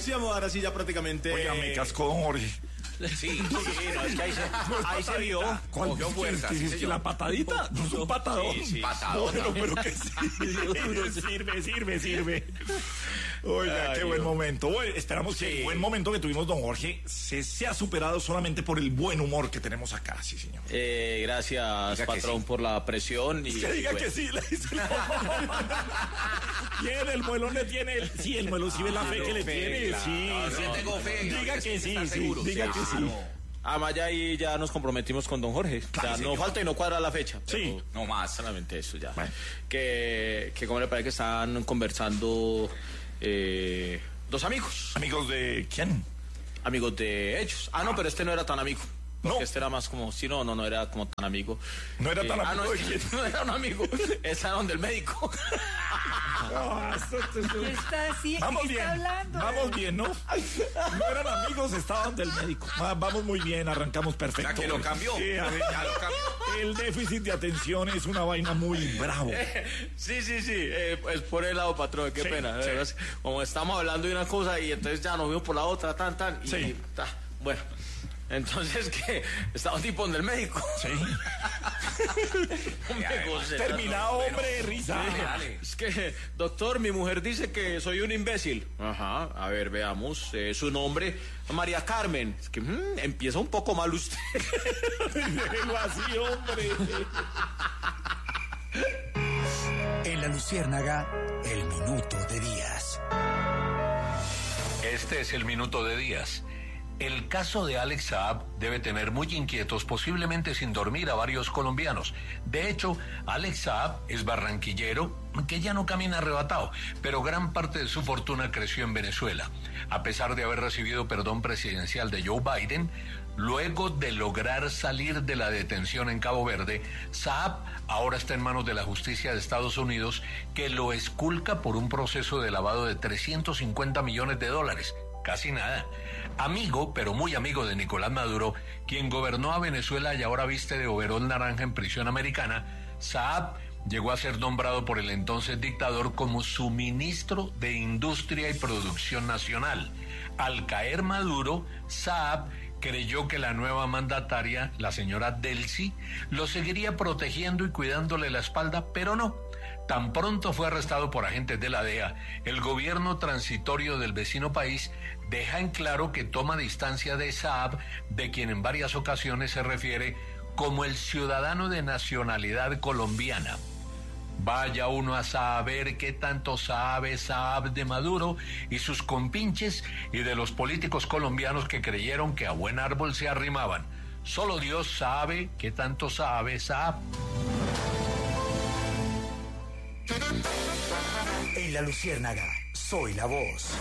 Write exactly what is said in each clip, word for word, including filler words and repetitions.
anunciamos ahora sí ya prácticamente. Oiga, me cascó don Jorge. Sí, sí, no, es que ahí se, ahí se vio. Cogió fuerza. ¿Es que la patadita? No es un patadón. Sí, sí. Patadón. Bueno, pero que sí. Sirve, sirve, sirve. Oiga, Ay, qué buen Dios. momento. Bueno, esperamos que Sí. el buen momento que tuvimos, don Jorge, se sea superado solamente por el buen humor que tenemos acá, sí, señor. Eh, gracias, Diga que patrón, sí. por la presión. Y, Es que diga bueno. que sí, le dice. ¿Quién? El muelón le tiene. el- Sí, el muelón sí ve la fe que le fe, tiene. claro. Sí, No, sí. no, tengo fe, Diga no, que es que sí, está sí. seguro. Diga Sí, que sí. claro. Además, ya ahí ya nos comprometimos con don Jorge. Claro, Ya no señor. falta y no cuadra la fecha. Sí. pero No más. solamente eso ya. Bueno. Que, que como le parece que están conversando eh, dos amigos. Amigos de quién? Amigos de ellos. Ah, no, pero este no era tan amigo. Porque No. este era más como, sí, no, no, no era como tan amigo. No era tan ah, amigo no, de es quién. que no era un amigo. Estaban del médico. Ah, esto- esto- esto- ¿Qué está así? Vamos ¿Qué bien, está hablando? vamos bien, ¿no? No eran amigos, estaban del médico. Va- Vamos muy bien, arrancamos perfecto. Ya que lo cambió. Sí, a ver, Ya lo cambió. el déficit de atención es una vaina muy bravo. Sí, sí, sí, eh, es por el lado, patrón, qué Sí, pena. de sí. verdad, como estamos hablando de una cosa y entonces ya nos vimos por la otra, tan, tan, y Sí. ta, bueno. Entonces, que estaba un tipo en el médico. Sí. Un Ya, negocio, Terminado, ¿no? hombre, de risa. Sí, Dale. es que, doctor, mi mujer dice que soy un imbécil. Ajá, a ver, veamos. eh, su nombre, María Carmen. Es que mm, empieza un poco mal usted. Déjelo así, hombre. En La Luciérnaga, el minuto de Díaz. Este es el minuto de Díaz. El caso de Alex Saab debe tener muy inquietos, posiblemente sin dormir, a varios colombianos. De hecho, Alex Saab es barranquillero que ya no camina arrebatado, pero gran parte de su fortuna creció en Venezuela. A pesar de haber recibido perdón presidencial de Joe Biden, luego de lograr salir de la detención en Cabo Verde, Saab ahora está en manos de la justicia de Estados Unidos, que lo esculca por un proceso de lavado de trescientos cincuenta millones de dólares. Casi nada. Amigo, pero muy amigo de Nicolás Maduro, quien gobernó a Venezuela y ahora viste de overol naranja en prisión americana, Saab llegó a ser nombrado por el entonces dictador como su ministro de Industria y Producción Nacional. Al caer Maduro, Saab creyó que la nueva mandataria, la señora Delcy, lo seguiría protegiendo y cuidándole la espalda, pero no. Tan pronto fue arrestado por agentes de la D E A, el gobierno transitorio del vecino país deja en claro que toma distancia de Saab, de quien en varias ocasiones se refiere como el ciudadano de nacionalidad colombiana. Vaya uno a saber qué tanto sabe Saab de Maduro y sus compinches y de los políticos colombianos que creyeron que a buen árbol se arrimaban. Solo Dios sabe qué tanto sabe Saab. En La Luciérnaga, soy la voz.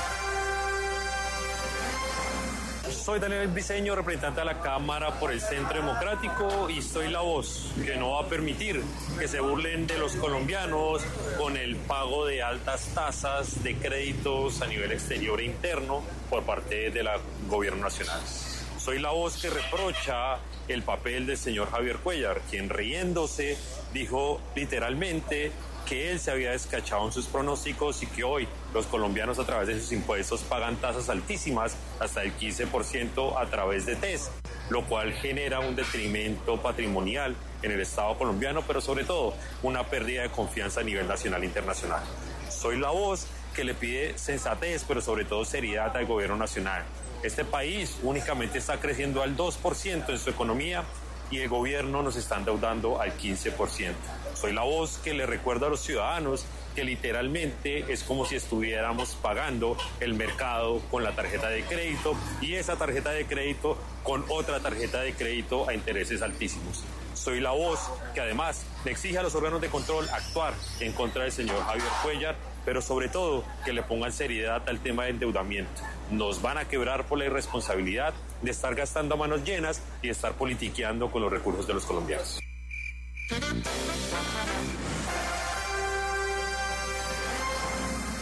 Soy Daniel Briceño, representante de la Cámara por el Centro Democrático, y soy la voz que no va a permitir que se burlen de los colombianos con el pago de altas tasas de créditos a nivel exterior e interno por parte del gobierno nacional. Soy la voz que reprocha el papel del señor Javier Cuellar, quien riéndose dijo literalmente que él se había descachado en sus pronósticos y que hoy los colombianos a través de sus impuestos pagan tasas altísimas, hasta el quince por ciento a través de T E S, lo cual genera un detrimento patrimonial en el Estado colombiano, pero sobre todo una pérdida de confianza a nivel nacional e internacional. Soy la voz que le pide sensatez, pero sobre todo seriedad al gobierno nacional. Este país únicamente está creciendo al dos por ciento en su economía y el gobierno nos está endeudando al quince por ciento. Soy la voz que le recuerda a los ciudadanos que literalmente es como si estuviéramos pagando el mercado con la tarjeta de crédito y esa tarjeta de crédito con otra tarjeta de crédito a intereses altísimos. Soy la voz que además le exige a los órganos de control actuar en contra del señor Javier Cuellar, pero sobre todo que le pongan seriedad al tema del endeudamiento. Nos van a quebrar por la irresponsabilidad de estar gastando a manos llenas y estar politiqueando con los recursos de los colombianos.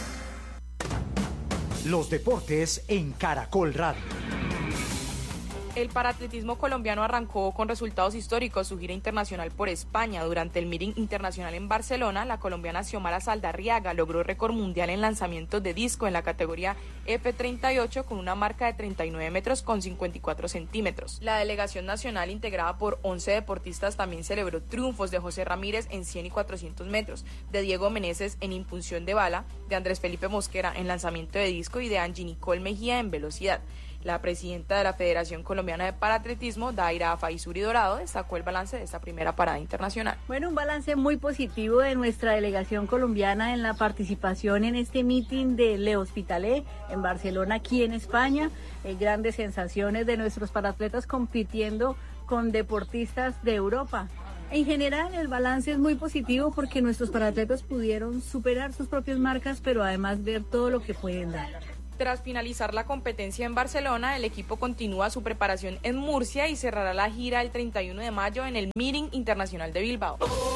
Los deportes en Caracol Radio. El paraatletismo colombiano arrancó con resultados históricos su gira internacional por España. Durante el meeting internacional en Barcelona, la colombiana Xiomara Saldarriaga logró récord mundial en lanzamientos de disco en la categoría F treinta y ocho con una marca de treinta y nueve metros con cincuenta y cuatro centímetros. La delegación nacional, integrada por once deportistas, también celebró triunfos de José Ramírez en cien y cuatrocientos metros, de Diego Meneses en impulsión de bala, de Andrés Felipe Mosquera en lanzamiento de disco y de Angie Nicole Mejía en velocidad. La presidenta de la Federación Colombiana de Paraatletismo, Daira Faisuri Dorado, destacó el balance de esta primera parada internacional. Bueno, un balance muy positivo de nuestra delegación colombiana en la participación en este meeting de Le Hospitalet en Barcelona, aquí en España. Eh, grandes sensaciones de nuestros paratletas compitiendo con deportistas de Europa. En general, el balance es muy positivo porque nuestros paratletas pudieron superar sus propias marcas, pero además ver todo lo que pueden dar. Tras finalizar la competencia en Barcelona, el equipo continúa su preparación en Murcia y cerrará la gira el treinta y uno de mayo en el Meeting Internacional de Bilbao.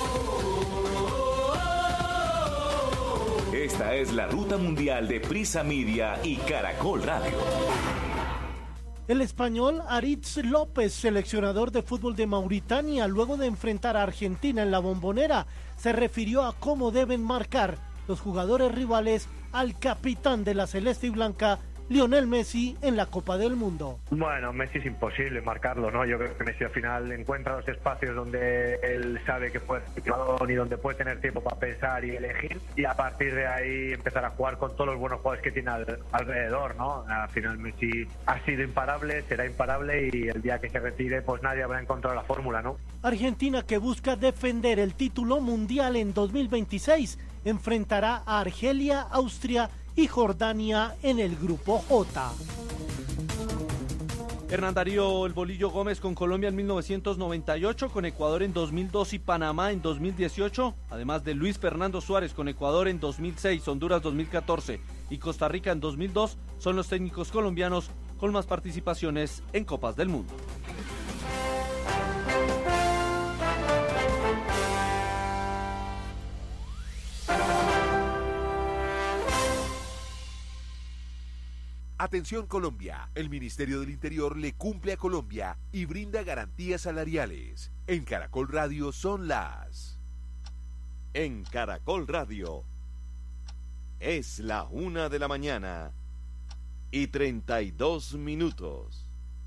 Esta es la ruta mundial de Prisa Media y Caracol Radio. El español Aritz López, seleccionador de fútbol de Mauritania, luego de enfrentar a Argentina en la Bombonera, se refirió a cómo deben marcar los jugadores rivales al capitán de la celeste y blanca, Lionel Messi, en la Copa del Mundo. Bueno, Messi es imposible marcarlo, ¿no? Yo creo que Messi al final encuentra los espacios donde él sabe que puede ser y donde puede tener tiempo para pensar y elegir, y a partir de ahí empezar a jugar con todos los buenos jugadores que tiene al, alrededor, ¿no? Al final Messi ha sido imparable, será imparable, y el día que se retire pues nadie habrá encontrado la fórmula, ¿no? Argentina, que busca defender el título mundial en dos mil veintiséis, enfrentará a Argelia, Austria y Jordania en el grupo J. Hernán Darío El Bolillo Gómez con Colombia en mil novecientos noventa y ocho, con Ecuador en dos mil dos y Panamá en dos mil dieciocho, además de Luis Fernando Suárez con Ecuador en dos mil seis, Honduras dos mil catorce y Costa Rica en dos mil dos, son los técnicos colombianos con más participaciones en Copas del Mundo. Atención Colombia, el Ministerio del Interior le cumple a Colombia y brinda garantías salariales. En Caracol Radio son las... En Caracol Radio es la una de la mañana y treinta y dos minutos.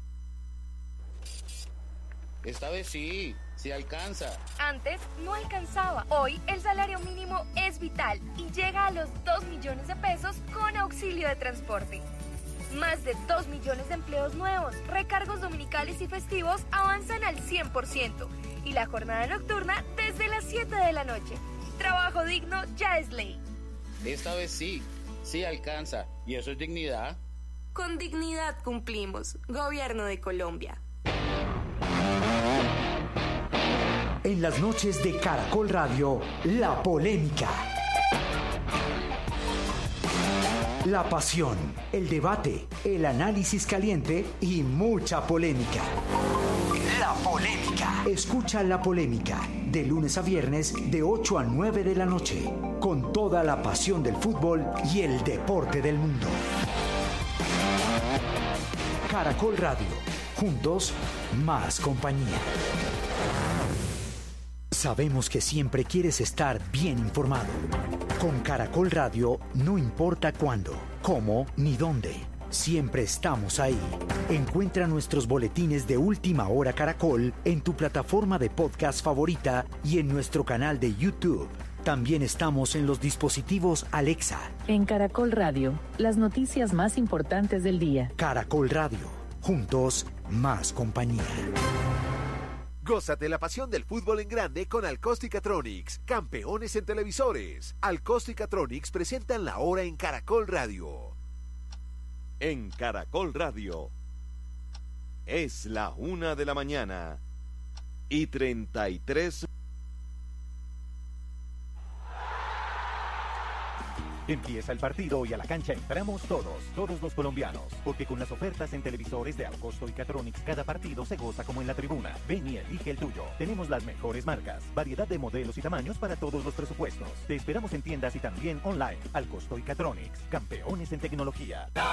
Esta vez sí, sí alcanza. Antes no alcanzaba. Hoy el salario mínimo es vital y llega a los dos millones de pesos con auxilio de transporte. Más de dos millones de empleos nuevos, recargos dominicales y festivos avanzan al cien por ciento y la jornada nocturna desde las siete de la noche. Trabajo digno ya es ley. Esta vez sí, sí alcanza. ¿Y eso es dignidad? Con dignidad cumplimos. Gobierno de Colombia. En las noches de Caracol Radio, la polémica. La pasión, el debate, el análisis caliente y mucha polémica. La polémica. Escucha La Polémica de lunes a viernes de ocho a nueve de la noche, con toda la pasión del fútbol y el deporte del mundo. Caracol Radio, juntos, más compañía. Sabemos que siempre quieres estar bien informado. Con Caracol Radio, no importa cuándo, cómo ni dónde, siempre estamos ahí. Encuentra nuestros boletines de Última Hora Caracol en tu plataforma de podcast favorita y en nuestro canal de YouTube. También estamos en los dispositivos Alexa. En Caracol Radio, las noticias más importantes del día. Caracol Radio, juntos, más compañía. Gózate la pasión del fútbol en grande con Alcosticatronics, campeones en televisores. Alcosticatronics presentan la hora en Caracol Radio. En Caracol Radio es la una de la mañana y treinta y tres. Empieza el partido y a la cancha entramos todos, todos los colombianos, porque con las ofertas en televisores de Alcosto y Catronics cada partido se goza como en la tribuna. Ven y elige el tuyo. Tenemos las mejores marcas, variedad de modelos y tamaños para todos los presupuestos. Te esperamos en tiendas y también online. Alcosto y Catronics, campeones en tecnología.